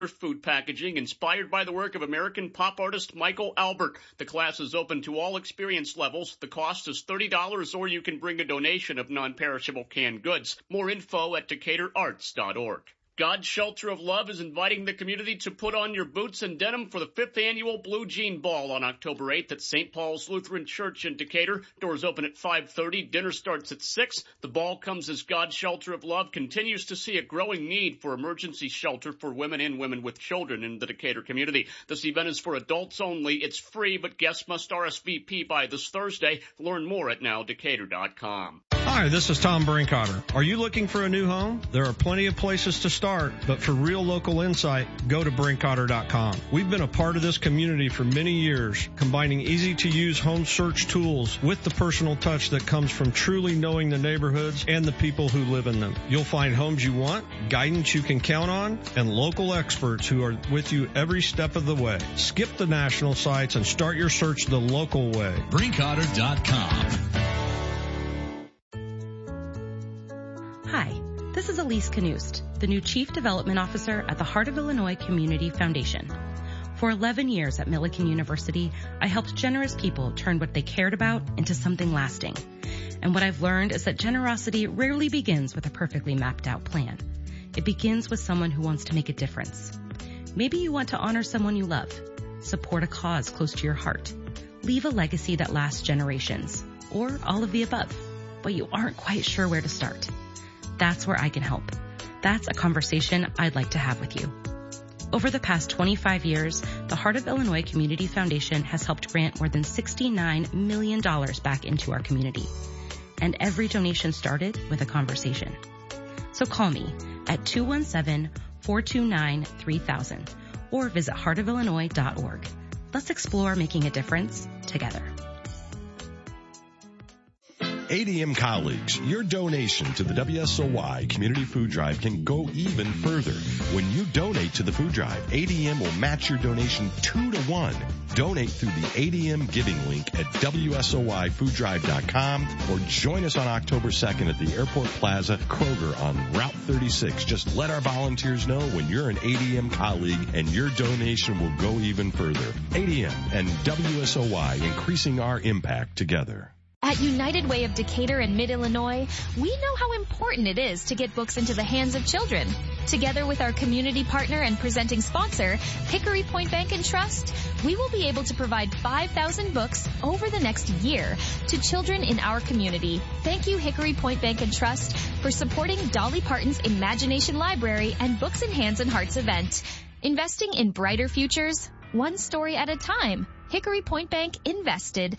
food packaging inspired by the work of American pop artist Michael Albert. The class is open to all experience levels. The cost is $30, or you can bring a donation of non-perishable canned goods. More info at DecaturArts.org. God's Shelter of Love is inviting the community to put on your boots and denim for the 5th annual Blue Jean Ball on October 8th at St. Paul's Lutheran Church in Decatur. Doors open at 5:30. Dinner starts at 6. The ball comes as God's Shelter of Love continues to see a growing need for emergency shelter for women and women with children in the Decatur community. This event is for adults only. It's free, but guests must RSVP by this Thursday. Learn more at nowdecatur.com. Hi, this is Tom Brinkotter. Are you looking for a new home? There are plenty of places to start, but for real local insight, go to Brinkotter.com. We've been a part of this community for many years, combining easy-to-use home search tools with the personal touch that comes from truly knowing the neighborhoods and the people who live in them. You'll find homes you want, guidance you can count on, and local experts who are with you every step of the way. Skip the national sites and start your search the local way. Brinkotter.com. Hi, this is Elise Knust, the new Chief Development Officer at the Heart of Illinois Community Foundation. For 11 years at Millikan University, I helped generous people turn what they cared about into something lasting. And what I've learned is that generosity rarely begins with a perfectly mapped out plan. It begins with someone who wants to make a difference. Maybe you want to honor someone you love, support a cause close to your heart, leave a legacy that lasts generations, or all of the above, but you aren't quite sure where to start. That's where I can help. That's a conversation I'd like to have with you. Over the past 25 years, the Heart of Illinois Community Foundation has helped grant more than $69 million back into our community. And every donation started with a conversation. So call me at 217-429-3000 or visit heartofillinois.org. Let's explore making a difference together. ADM colleagues, your donation to the WSOY Community Food Drive can go even further. When you donate to the food drive, ADM will match your donation 2-to-1. Donate through the ADM giving link at WSOYFoodDrive.com or join us on October 2nd at the Airport Plaza, Kroger on Route 36. Just let our volunteers know when you're an ADM colleague and your donation will go even further. ADM and WSOY, increasing our impact together. At United Way of Decatur and Mid-Illinois, we know how important it is to get books into the hands of children. Together with our community partner and presenting sponsor, Hickory Point Bank and Trust, we will be able to provide 5,000 books over the next year to children in our community. Thank you, Hickory Point Bank and Trust, for supporting Dolly Parton's Imagination Library and Books in Hands and Hearts event. Investing in brighter futures, one story at a time. Hickory Point Bank invested.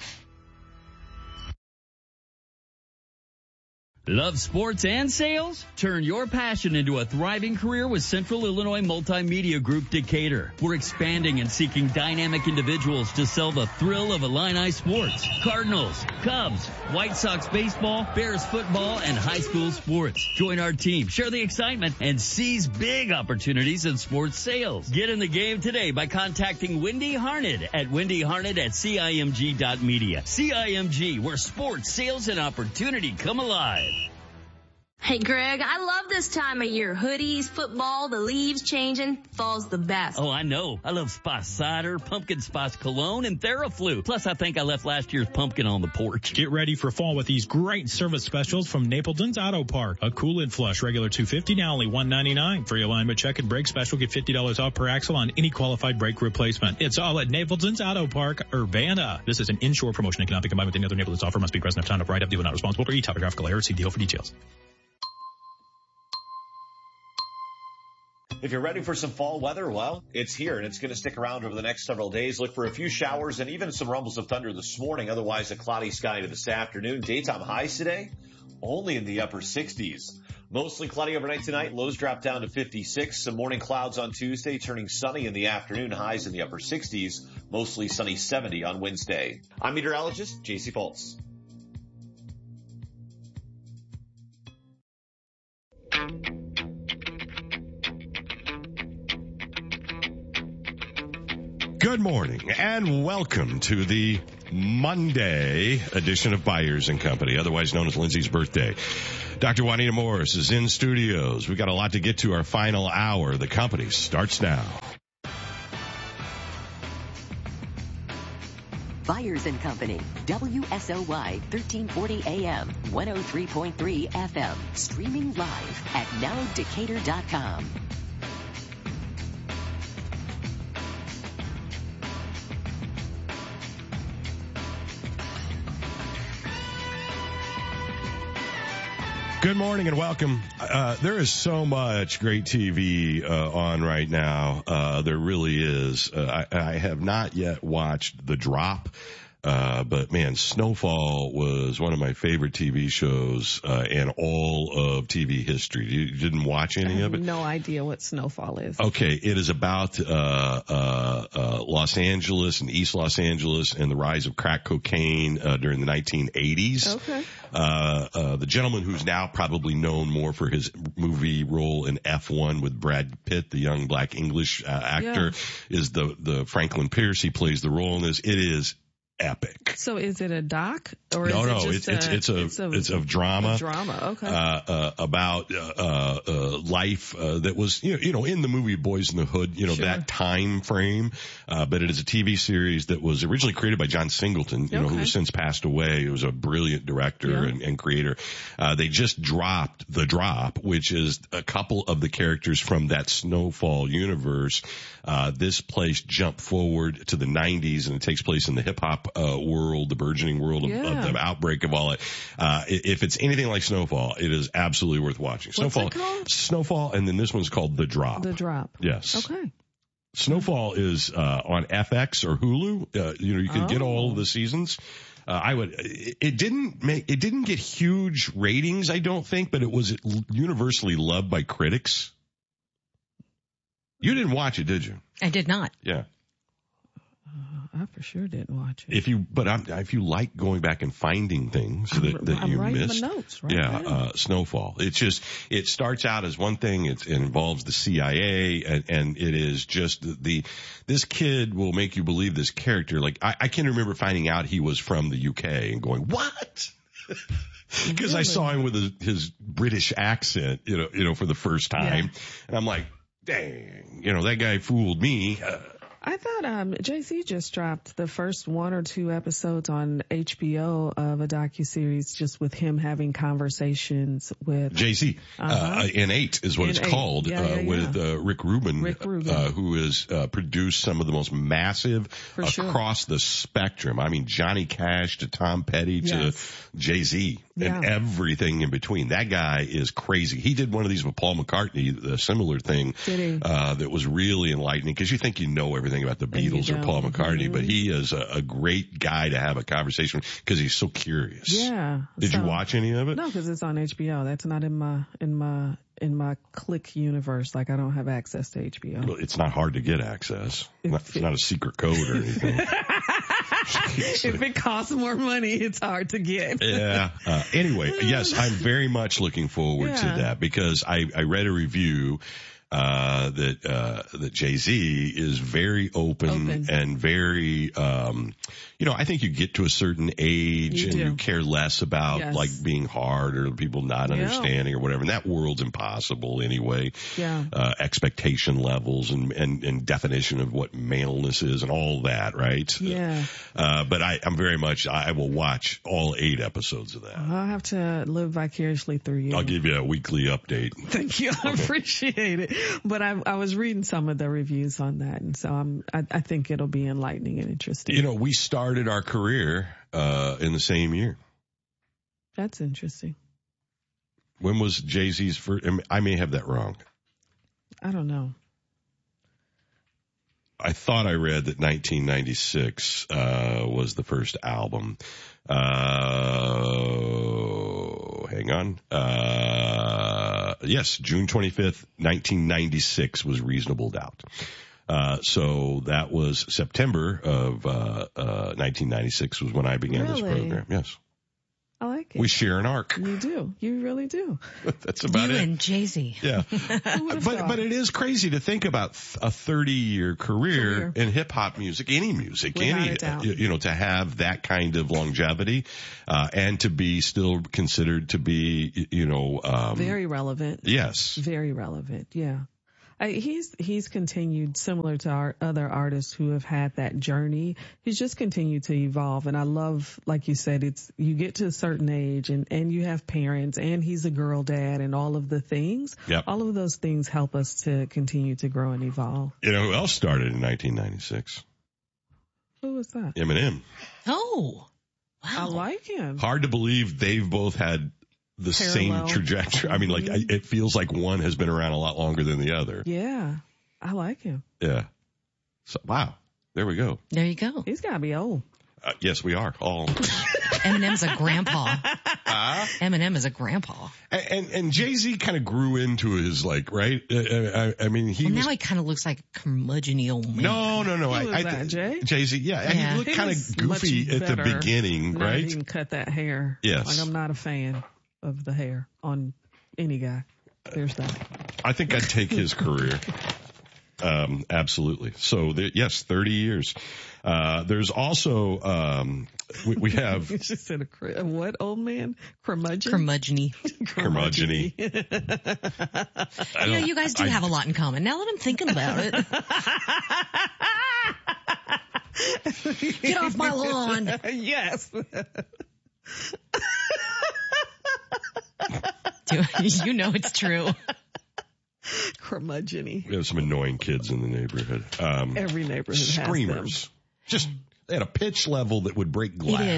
Love sports and sales? Turn your passion into a thriving career with Central Illinois Multimedia Group Decatur. We're expanding and seeking dynamic individuals to sell the thrill of Illini sports. Cardinals, Cubs, White Sox baseball, Bears football, and high school sports. Join our team, share the excitement, and seize big opportunities in sports sales. Get in the game today by contacting Wendy Harned at wendyharned@cimg.media. CIMG, where sports, sales, and opportunity come alive. Hey, Greg, I love this time of year. Hoodies, football, the leaves changing. Fall's the best. Oh, I know. I love Spice Cider, Pumpkin Spice Cologne, and Theraflu. Plus, I think I left last year's pumpkin on the porch. Get ready for fall with these great service specials from Napleton's Auto Park. A Cool-Lid Flush, regular $250, now only $199. Free alignment check and brake special, get $50 off per axle on any qualified brake replacement. It's all at Napleton's Auto Park, Urbana. This is an inshore promotion and cannot be combined with any other Napleton's offer. Must be present at time of write-up. Dealer not responsible for e-topographical error. See deal for details. If you're ready for some fall weather, well, it's here, and it's going to stick around over the next several days. Look for a few showers and even some rumbles of thunder this morning. Otherwise, a cloudy sky to this afternoon. Daytime highs today, only in the upper 60s. Mostly cloudy overnight tonight. Lows drop down to 56. Some morning clouds on Tuesday, turning sunny in the afternoon. Highs in the upper 60s. Mostly sunny 70 on Wednesday. I'm meteorologist J.C. Fultz. Good morning and welcome to the Monday edition of Byers and Company, otherwise known as Lindsay's birthday. Dr. Juanita Morris is in studios. We've got a lot to get to. Our final hour. The company starts now. Byers and Company, WSOY 1340 AM, 103.3 FM, streaming live at nowdecatur.com. Good morning and welcome. There is so much great TV on right now. There really is. I have not yet watched The Drop. But man, Snowfall was one of my favorite TV shows in all of TV history. You didn't watch any of it? No idea what Snowfall is. Okay, it is about Los Angeles and East Los Angeles and the rise of crack cocaine during the 1980s. Okay. The gentleman who's now probably known more for his movie role in F1 with Brad Pitt, the young black English actor, is the Franklin Pierce. He plays the role in this. It is epic. So is it a doc or no, is it just it's a drama. A drama, okay. About life that was in the movie Boys in the Hood, sure. That time frame. But it is a TV series that was originally created by John Singleton, who has since passed away. He was a brilliant director and creator. They just dropped The Drop, which is a couple of the characters from that Snowfall universe. This place jumped forward to the 90s, and it takes place in the hip hop world, the burgeoning world of the outbreak of all it. If it's anything like Snowfall, it is absolutely worth watching. What's it called? Snowfall, and then this one's called The Drop. The Drop. Yes. Okay. Snowfall is on FX or Hulu. You can get all of the seasons. It didn't get huge ratings, I don't think, but it was universally loved by critics. You didn't watch it, did you? I did not. Yeah. I for sure didn't watch it. If you like going back and finding things that you missed. I'm writing my notes, right? Yeah, Snowfall. It starts out as one thing. It involves the CIA, and it is just this kid will make you believe this character. Like, I can remember finding out he was from the UK and going, what? Because I saw him with his British accent, for the first time. Yeah. And I'm like, dang, that guy fooled me. I thought JC just dropped the first 1 or 2 episodes on HBO of a docuseries just with him having conversations with JC. N8 is what it's called, with Rick Rubin, who has produced some of the most massive across the spectrum. I mean, Johnny Cash to Tom Petty to Jay-Z and everything in between. That guy is crazy. He did one of these with Paul McCartney, a similar thing that was really enlightening, because you think you know everything about the Beatles or Paul McCartney, but he is a great guy to have a conversation with because he's so curious. Yeah. Did you watch any of it? No, because it's on HBO. That's not in my Click universe. Like, I don't have access to HBO. Well, it's not hard to get access. It's not a secret code or anything. If it costs more money, it's hard to get. Yeah. Anyway, yes, I'm very much looking forward to that, because I read a review that Jay-Z is very open and very, I think you get to a certain age and you care less about like being hard or people not understanding or whatever. And that world's impossible anyway. Yeah. Expectation levels and definition of what maleness is and all that, right? Yeah. But I will watch all 8 episodes of that. I'll have to live vicariously through you. I'll give you a weekly update. Thank you. I appreciate it. But I was reading some of the reviews on that, and so I think it'll be enlightening and interesting. We started our career in the same year. That's interesting. When was Jay-Z's first? I may have that wrong. I don't know. I thought I read that 1996 was the first album. Hang on. Yes, June 25th, 1996 was Reasonable Doubt. So that was September of 1996 was when I began this program. Yes. I like like it. We share an arc. You do. You really do. That's about it. You and Jay-Z. Yeah. But it is crazy to think about a 30-year career in hip-hop music, any music, to have that kind of longevity, and to be still considered to be, very relevant. Yes. Very relevant. Yeah. He's continued, similar to our other artists who have had that journey. He's just continued to evolve. And I love, like you said, you get to a certain age and you have parents, and he's a girl dad, and all of the things. Yep. All of those things help us to continue to grow and evolve. You know who else started in 1996? Who was that? Eminem. Oh, wow. I like him. Hard to believe they've both had the same trajectory. I mean, like, it feels like one has been around a lot longer than the other. Yeah. I like him. Yeah. So, wow. There we go. There you go. He's got to be old. Yes, we are all. Eminem's a grandpa. Eminem is a grandpa. And Jay-Z kind of grew into his, like, right? I mean, now he kind of looks like a curmudgeon-y old man. No. Who was that, Jay? Jay-Z, yeah. He looked kind of goofy at the beginning, right? He can cut that hair. Yes. Like, I'm not a fan of the hair on any guy. There's that. I think I'd take his career. Absolutely. So yes, 30 years. There's also, we have. You just said what old man? Curmudgeon? Curmudgeon-y. Curmudgeon-y. You guys do have a lot in common. Now that I'm thinking about it. Get off my lawn. Yes. You know it's true. Curmudgeon-y. We have some annoying kids in the neighborhood. Every neighborhood screamers. has them. Just at a pitch level that would break glass. It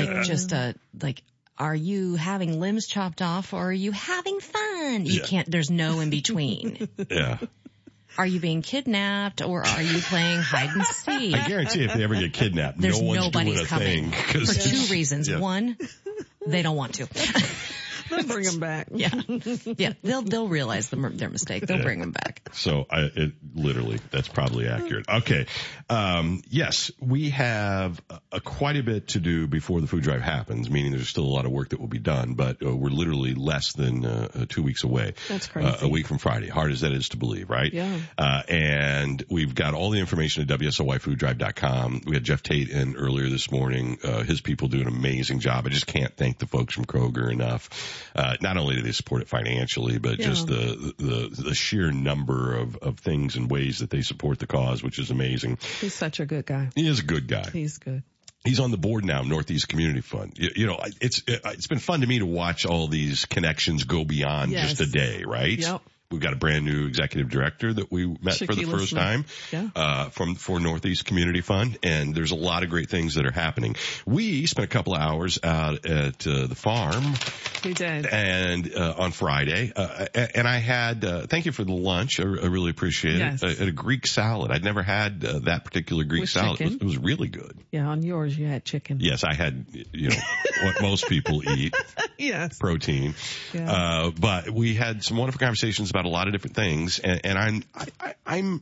is are you having limbs chopped off or are you having fun? You can't, there's no in between. Yeah. Are you being kidnapped or are you playing hide and seek? I guarantee if they ever get kidnapped, no one's doing a thing. For two reasons. Yeah. One, they don't want to. They'll bring them back. Yeah. They'll realize their mistake. They'll bring them back. So literally, that's probably accurate. Okay. Yes, we have quite a bit to do before the food drive happens, meaning there's still a lot of work that will be done, but we're literally less than 2 weeks away. That's crazy. A week from Friday. Hard as that is to believe, right? Yeah. And we've got all the information at WSOYFoodDrive.com. We had Jeff Tate in earlier this morning. His people do an amazing job. I just can't thank the folks from Kroger enough. Not only do they support it financially, but just the sheer number of things and ways that they support the cause, which is amazing. He's such a good guy. He is a good guy. He's good. He's on the board now, Northeast Community Fund. It's been fun to me to watch all these connections go beyond just a day, right? Yep. We've got a brand new executive director that we met for the first time for Northeast Community Fund, and there's a lot of great things that are happening. We spent a couple of hours out at the farm. We did. And on Friday, and I had thank you for the lunch. I really appreciate it. I had a Greek salad. I'd never had that particular Greek salad. It was really good. Yeah, on yours you had chicken. Yes, I had what most people eat. Yes. Protein. Yeah. But we had some wonderful conversations about a lot of different things, and I'm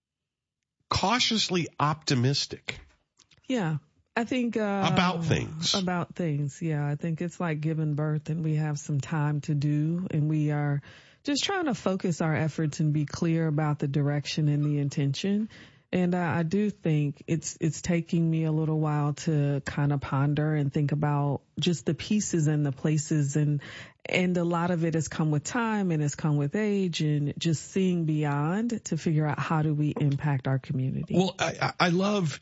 cautiously optimistic. Yeah. I think about things. Yeah, I think it's like giving birth, and we have some time to do, and we are just trying to focus our efforts and be clear about the direction and the intention. And I do think it's taking me a little while to kind of ponder and think about just the pieces and the places, and a lot of it has come with time and has come with age and just seeing beyond to figure out how do we impact our community. Well, I love,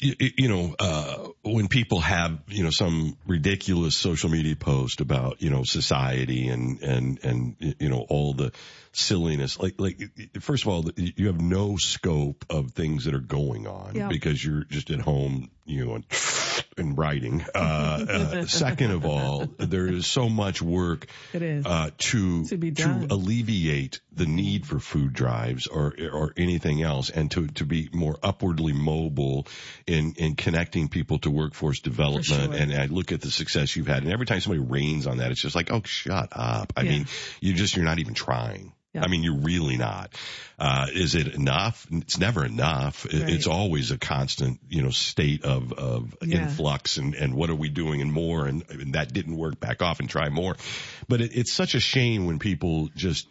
when people have, some ridiculous social media post about, society and all the silliness. Like, first of all, you have no scope of things that are going on because you're just at home, and writing. Second of all, there is so much work to alleviate the need for food drives or anything else, and to be more upwardly mobile in connecting people to workforce development. Sure. And I look at the success you've had, and every time somebody rains on that, it's just like, oh, shut up. I mean, you're not even trying. Yeah. I mean, you're really not. Is it enough? It's never enough. Right. It's always a constant, state of influx and what are we doing and more and that didn't work, back off and try more. But it's such a shame when people just,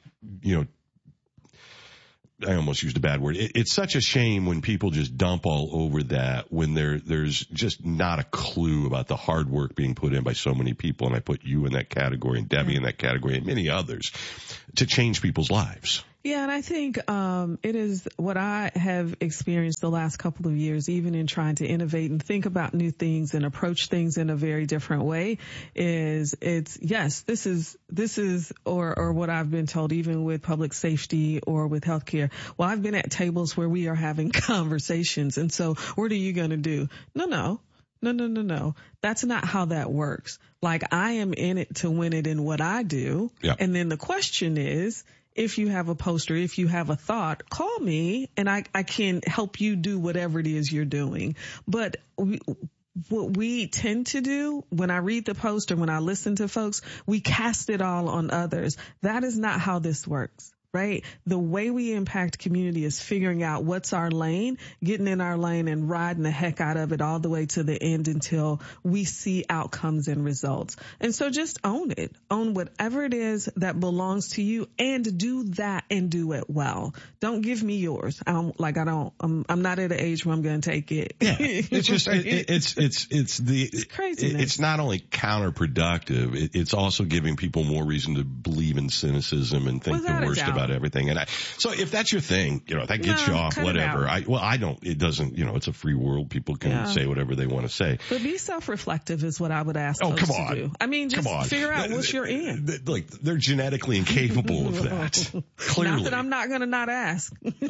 I almost used a bad word. It's such a shame when people just dump all over that when there's just not a clue about the hard work being put in by so many people. And I put you in that category and Debbie in that category and many others to change people's lives. Yeah, and I think it is what I have experienced the last couple of years, even in trying to innovate and think about new things and approach things in a very different way, this is what I've been told, even with public safety or with healthcare. Well, I've been at tables where we are having conversations, and so what are you going to do? No. That's not how that works. Like, I am in it to win it in what I do. Yep. And then the question is, if you have a poster, if you have a thought, call me and I can help you do whatever it is you're doing. But what we tend to do when I read the poster, when I listen to folks, we cast it all on others. That is not how this works. Right? The way we impact community is figuring out what's our lane, getting in our lane and riding the heck out of it all the way to the end until we see outcomes and results. And so just own it. Own whatever it is that belongs to you and do that and do it well. Don't give me yours. I'm not at an age where I'm going to take it. Yeah. It's just, it's craziness. It's not only counterproductive, it's also giving people more reason to believe in cynicism and think the worst about everything. And so if that's your thing, if that gets you off, whatever. It doesn't, it's a free world. People can say whatever they want to say. But be self-reflective is what I would ask folks to do. I mean, just figure out what you're in. Like, they're genetically incapable of that. Clearly. Not that I'm not going to not ask.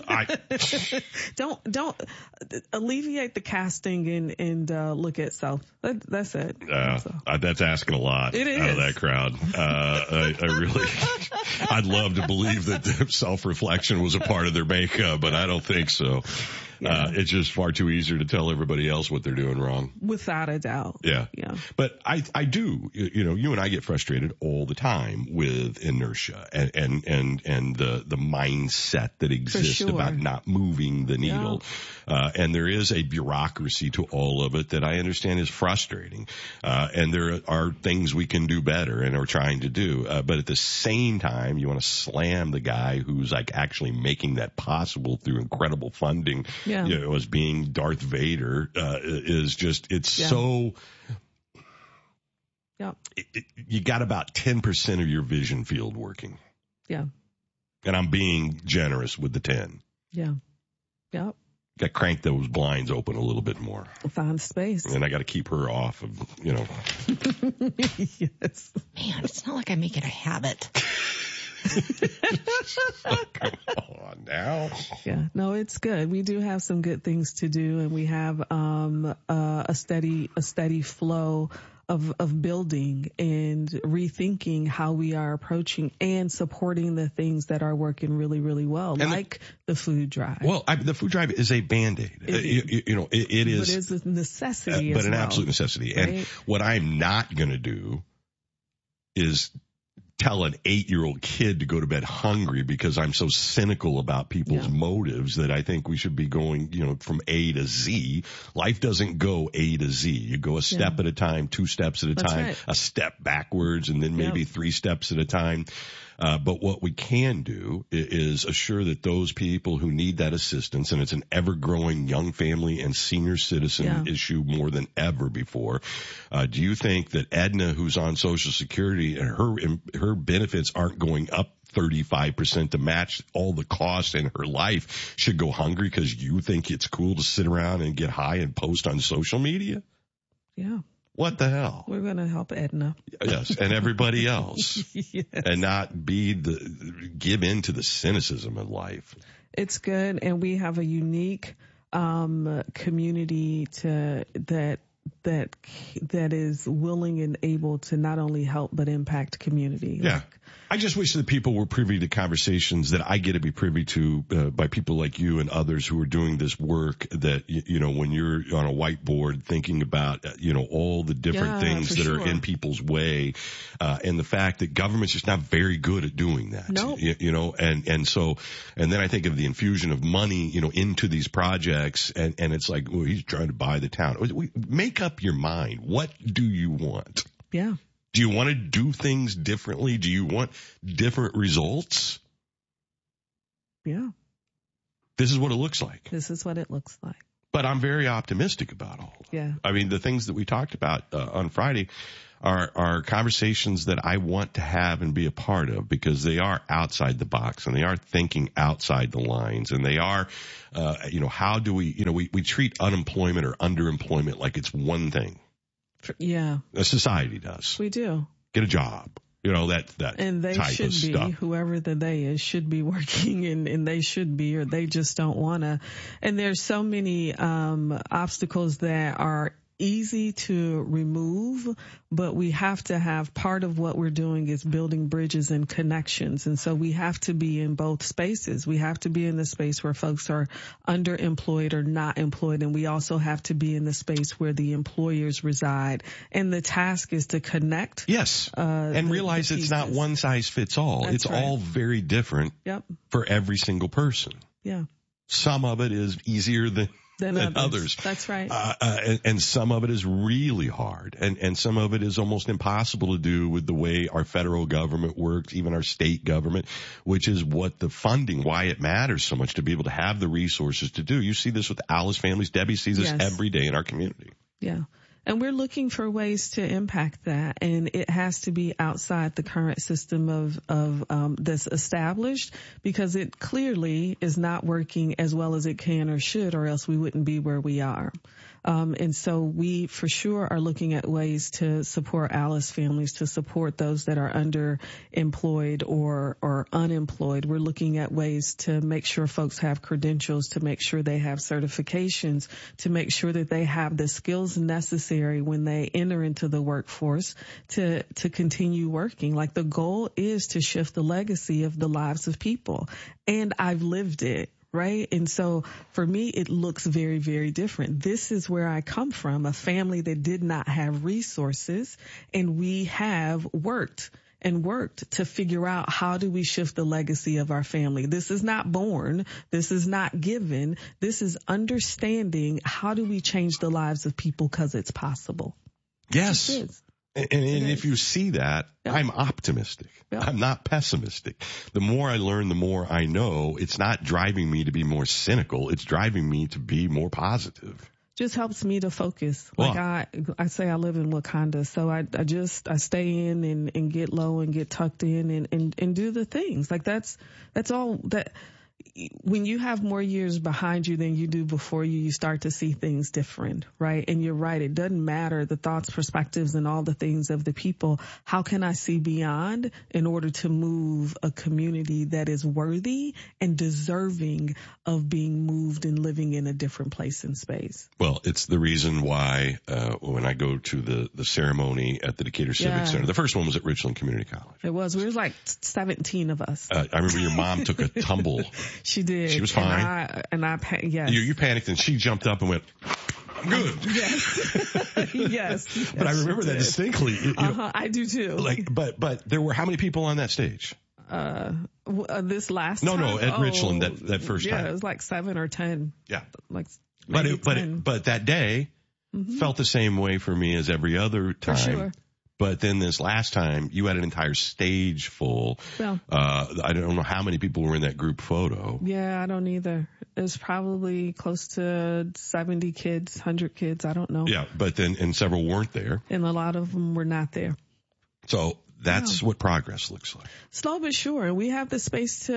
Don't alleviate the casting and look at self. That's it. That's asking a lot out of that crowd. I really, I'd love to believe that self-reflection was a part of their makeup, but I don't think so. Yeah. It's just far too easier to tell everybody else what they're doing wrong. Without a doubt. Yeah. But I do, you and I get frustrated all the time with inertia and the mindset that exists about not moving the needle. Yeah. And there is a bureaucracy to all of it that I understand is frustrating. And there are things we can do better and are trying to do. But at the same time, you want to slam the guy who's like actually making that possible through incredible funding. Yeah. As being Darth Vader, is just, so, you got about 10% of your vision field working. Yeah. And I'm being generous with the 10. Yeah. Yep. Got to crank those blinds open a little bit more. Find space. And I got to keep her off of, Yes. Man, it's not like I make it a habit. Come on now. Yeah, no, it's good. We do have some good things to do, and we have a steady flow of building and rethinking how we are approaching and supporting the things that are working really, really well, and like the food drive. Well, the food drive is a Band-Aid. It is. But it's a necessity but an absolute necessity. Right? And what I'm not going to do is tell an 8-year-old kid to go to bed hungry because I'm so cynical about people's motives that I think we should be going, from A to Z. Life doesn't go A to Z. You go a step at a time, 2 steps at a time, a step backwards, and then maybe 3 steps at a time. But what we can do is assure that those people who need that assistance, and it's an ever-growing young family and senior citizen issue more than ever before. Do you think that Edna, who's on Social Security, and her benefits aren't going up 35% to match all the costs in her life, should go hungry because you think it's cool to sit around and get high and post on social media? Yeah. What the hell? We're going to help Edna. Yes, and everybody else. And not give in to the cynicism of life. It's good, and we have a unique community that that is willing and able to not only help but impact community. Yeah. I just wish that people were privy to conversations that I get to be privy to by people like you and others who are doing this work that, when you're on a whiteboard thinking about, all the different things that are in people's way, and the fact that government's just not very good at doing that. No. And then I think of the infusion of money, into these projects and it's like, well, he's trying to buy the town. Make up your mind. What do you want? Yeah. Do you want to do things differently? Do you want different results? Yeah. This is what it looks like. This is what it looks like. But I'm very optimistic about all of it. Yeah. I mean, the things that we talked about on Friday are conversations that I want to have and be a part of because they are outside the box and they are thinking outside the lines and they are, how do we treat unemployment or underemployment like it's one thing. Yeah. A society does. We do. Get a job. That and they type should of be, stuff. Whoever the they is should be working and they should be, or they just don't want to. And there's so many obstacles that are easy to remove, but we have to have part of what we're doing is building bridges and connections. And so we have to be in both spaces. We have to be in the space where folks are underemployed or not employed. And we also have to be in the space where the employers reside. And the task is to connect. Yes. And realize it's not one size fits all. That's it's right. all very different for every single person. Yeah. Some of it is easier than others. That's right. And some of it is really hard. And some of it is almost impossible to do with the way our federal government works, even our state government, which is what the funding, why it matters so much to be able to have the resources to do. You see this with Alice families. Debbie sees this every day in our community. Yeah. And we're looking for ways to impact that. And it has to be outside the current system of that's established, because it clearly is not working as well as it can or should, or else we wouldn't be where we are. And so we for sure are looking at ways to support Alice families, to support those that are underemployed or unemployed. We're looking at ways to make sure folks have credentials, to make sure they have certifications, to make sure that they have the skills necessary when they enter into the workforce to continue working. Like, the goal is to shift the legacy of the lives of people. And I've lived it. Right. And so for me, it looks very, very different. This is where I come from, a family that did not have resources, and we have worked to figure out how do we shift the legacy of our family. This is not born. This is not given. This is understanding how do we change the lives of people, because it's possible. Yes. It is. And if you see that, I'm optimistic. I'm not pessimistic. The more I learn, the more I know. It's not driving me to be more cynical. It's driving me to be more positive. Just helps me to focus. Like I say, I live in Wakanda, so I stay in and get low and get tucked in and do the things. Like that's all that. When you have more years behind you than you do before you start to see things different, right? And you're right. It doesn't matter the thoughts, perspectives, and all the things of the people. How can I see beyond in order to move a community that is worthy and deserving of being moved and living in a different place and space? Well, it's the reason why when I go to the ceremony at the Decatur Civic Center, the first one was at Richland Community College. It was. We were like 17 of us. I remember your mom took a tumble. She did. She was fine. Yes. You panicked and she jumped up and went, I'm good. Yes. Yes. But I remember that distinctly. I do too. But there were how many people on that stage? This last time? No, at Richland, that first time. Yeah, it was like 7 or 10. Yeah. But that day felt the same way for me as every other time. For sure. But then this last time, you had an entire stage full. Well, I don't know how many people were in that group photo. Yeah, I don't either. It's probably close to 70 kids, 100 kids. I don't know. Yeah, but then, and several weren't there. And a lot of them were not there. So that's what progress looks like. Slow but sure. And we have the space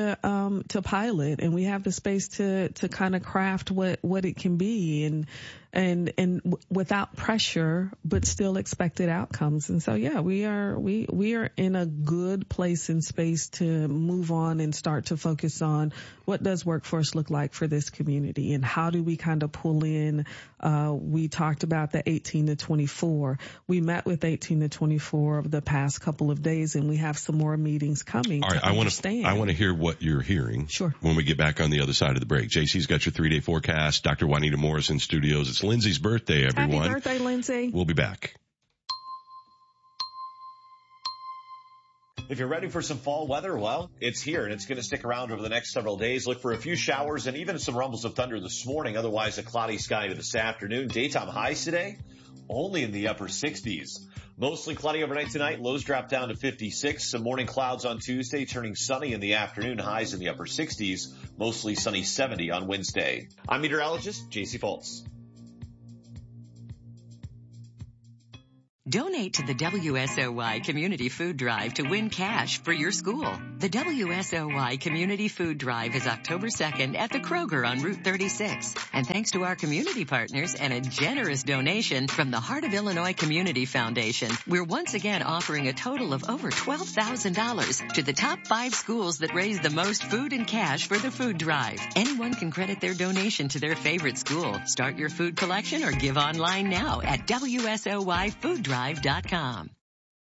to pilot, and we have the space to kind of craft what it can be. And and without pressure, but still expected outcomes. And so, yeah, we are in a good place and space to move on and start to focus on what does workforce look like for this community and how do we kind of pull in. We talked about the 18 to 24. We met with 18 to 24 over the past couple of days, and we have some more meetings coming. All right, I want to hear what you're hearing. Sure. When we get back on the other side of the break. JC's got your 3-day forecast. Dr. Juanita Morris in studios. It's Lindsay's birthday, everyone. Happy birthday, Lindsay. We'll be back. If you're ready for some fall weather, well, it's here and it's going to stick around over the next several days. Look for a few showers and even some rumbles of thunder this morning. Otherwise, a cloudy sky to this afternoon. Daytime highs today, only in the upper 60s. Mostly cloudy overnight tonight. Lows drop down to 56. Some morning clouds on Tuesday, turning sunny in the afternoon. Highs in the upper 60s. Mostly sunny 70 on Wednesday. I'm meteorologist JC Foltz. Donate to the WSOY Community Food Drive to win cash for your school. The WSOY Community Food Drive is October 2nd at the Kroger on Route 36. And thanks to our community partners and a generous donation from the Heart of Illinois Community Foundation, we're once again offering a total of over $12,000 to the top 5 schools that raise the most food and cash for the food drive. Anyone can credit their donation to their favorite school. Start your food collection or give online now at WSOYFoodDrive.com.